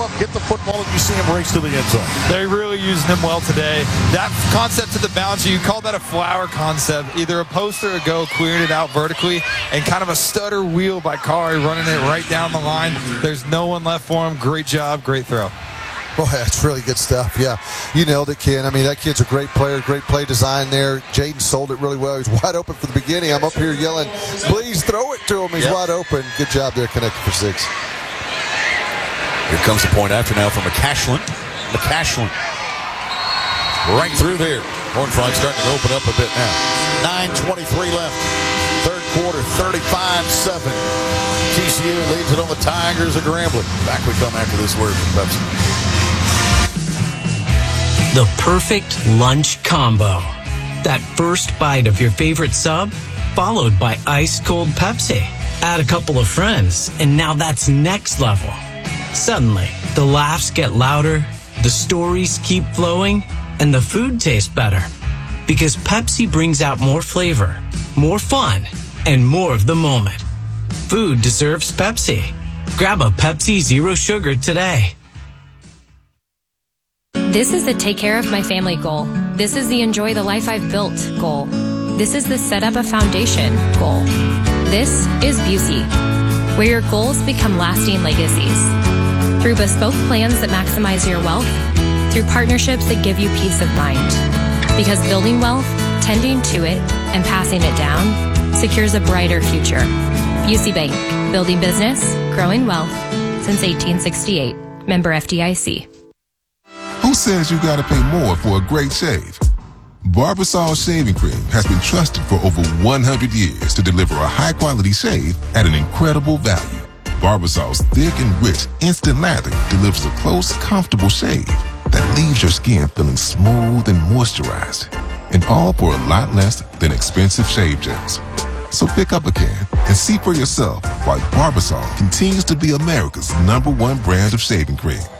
up, get the football, and you see him race to the end zone. They're really using him well today. That concept to the bouncer, you call that a flower concept. Either a post or a go, clearing it out vertically, and kind of a stutter wheel by Kari running it right down the line. There's no one left for him. Great job, great throw. Boy, that's really good stuff. Yeah, you nailed it, Ken. I mean, that kid's a great player, great play design there. Jaden sold it really well. He's wide open from the beginning. I'm up here yelling, please throw it to him. He's wide open. Good job there, connected for 6. Here comes the point after now from McCashlin. Right through there. Horned Frogs starting to open up a bit now. 9:23 left. Third quarter, 35-7. TCU leads it on the Tigers of Grambling. Back we come after this word from Pepsi. The perfect lunch combo. That first bite of your favorite sub, followed by ice-cold Pepsi. Add a couple of friends, and now that's next level. Suddenly, the laughs get louder, the stories keep flowing, and the food tastes better. Because Pepsi brings out more flavor, more fun, and more of the moment. Food deserves Pepsi. Grab a Pepsi Zero Sugar today. This is the take care of my family goal. This is the enjoy the life I've built goal. This is the set up a foundation goal. This is Busey, where your goals become lasting legacies. Through bespoke plans that maximize your wealth, through partnerships that give you peace of mind. Because building wealth, tending to it, and passing it down secures a brighter future. Busey Bank, building business, growing wealth since 1868. Member FDIC. Who says you gotta pay more for a great shave? Barbasol Shaving Cream has been trusted for over 100 years to deliver a high-quality shave at an incredible value. Barbasol's thick and rich instant lather delivers a close, comfortable shave that leaves your skin feeling smooth and moisturized. And all for a lot less than expensive shave gels. So pick up a can and see for yourself why Barbasol continues to be America's #1 brand of shaving cream.